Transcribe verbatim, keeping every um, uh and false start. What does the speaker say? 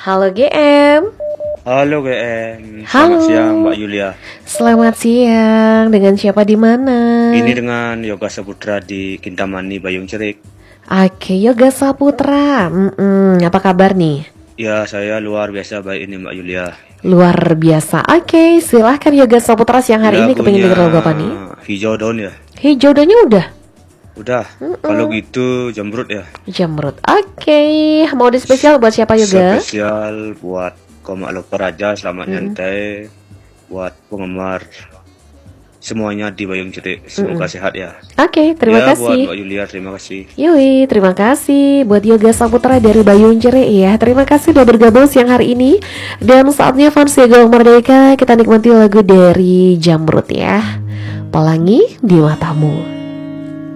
Halo G M. Halo G M, Halo. selamat siang Mbak Yulia. Selamat siang. Dengan siapa di mana? Ini dengan Yoga Saputra di Kintamani, Bayung Cerik. Oke, Yoga Saputra. Mm-mm, apa kabar nih? Ya, saya luar biasa baik ini Mbak Yulia. Luar biasa. Oke, silahkan Yoga Saputra siang hari ini kepingin denger lagu apa nih? Hijau daun ya. Hijau daunnya udah? Udah. Mm-mm. Kalau gitu jamrut ya. Jamrut. Oke, mau di spesial buat siapa Yoga? Spesial buat Komak Loper aja, selamat Mm-mm. nyantai. Buat penggemar semuanya di Bayung Cerik, semoga Mm-mm. sehat ya. Oke, terima Ya, buat kasih. Mbak Yulia, terima kasih. Yoi, terima kasih buat Yoga Saputra dari Bayung Cerik ya. Terima kasih udah bergabung siang hari ini. Dan saatnya fans Yoga Merdeka, kita nikmati lagu dari Jamrut ya. Pelangi di Matamu.